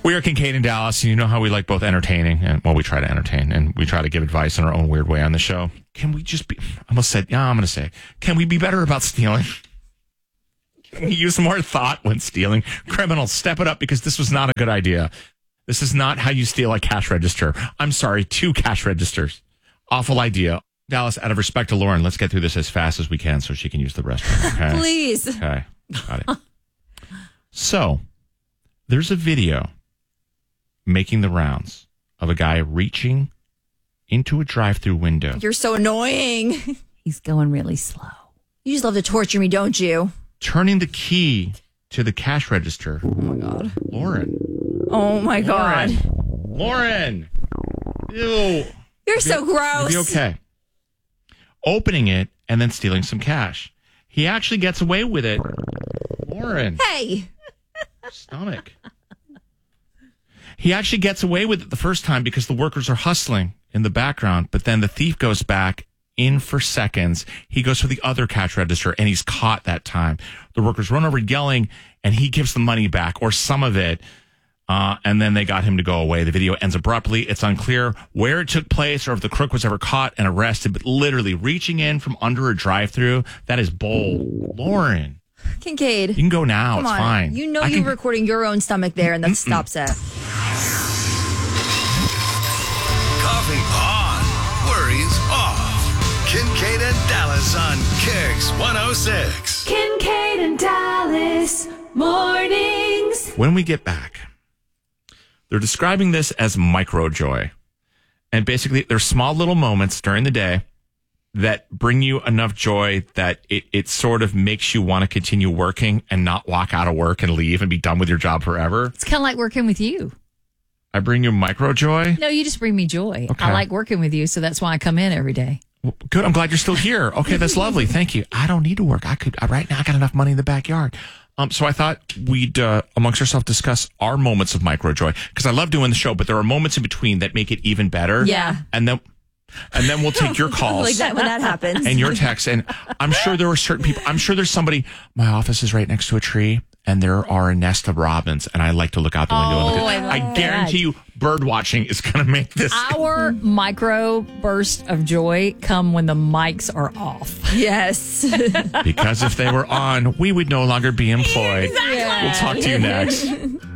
We are Kincaid in Dallas, and you know how we like both entertaining, and we try to entertain, and we try to give advice in our own weird way on the show. Can we just be, I'm going to say, can we be better about stealing? Can we use more thought when stealing? Criminals, step it up, because this was not a good idea. This is not how you steal a cash register. I'm sorry, 2 cash registers. Awful idea. Dallas, out of respect to Lauren, let's get through this as fast as we can so she can use the restroom. Okay? Please. Okay, got it. So, there's a video making the rounds of a guy reaching into a drive-through window. You're so annoying. He's going really slow. You just love to torture me, don't you? Turning the key to the cash register. Oh, my God. Lauren. Oh, my God. Lauren. Ew. You're so gross. Be okay. Opening it and then stealing some cash. He actually gets away with it. Lauren. Hey. Stomach. He actually gets away with it the first time because the workers are hustling in the background, but then the thief goes back in for seconds. He goes for the other cash register, and he's caught that time. The workers run over yelling, and he gives the money back, or some of it, and then they got him to go away. The video ends abruptly. It's unclear where it took place or if the crook was ever caught and arrested, but literally reaching in from under a drive-through, that is bold. Lauren. Kincaid. You can go now. Come it's on. fine. You know you're recording your own stomach there, and that stops it. Coffee on. Worries off. Kincaid and Dallas on Kicks 106. Kincaid and Dallas mornings. When we get back, they're describing this as micro joy. And basically, there's small little moments during the day that bring you enough joy that it sort of makes you want to continue working and not walk out of work and leave and be done with your job forever. It's kind of like working with you. I bring you micro joy? No, you just bring me joy. Okay. I like working with you, so that's why I come in every day. Well, good. I'm glad you're still here. Okay, that's lovely. Thank you. I don't need to work. Right now I got enough money in the backyard. So I thought we'd, amongst ourselves, discuss our moments of micro joy, because I love doing the show, but there are moments in between that make it even better. Yeah. And then we'll take your calls. Like that when that happens. And your texts. And I'm sure there are certain people. I'm sure there's somebody. My office is right next to a tree, and there are a nest of robins, and I like to look out the window and look at. I guarantee you, bird watching is going to make this. Our micro burst of joy come when the mics are off. Yes. Because if they were on, we would no longer be employed. Exactly. We'll talk to you next.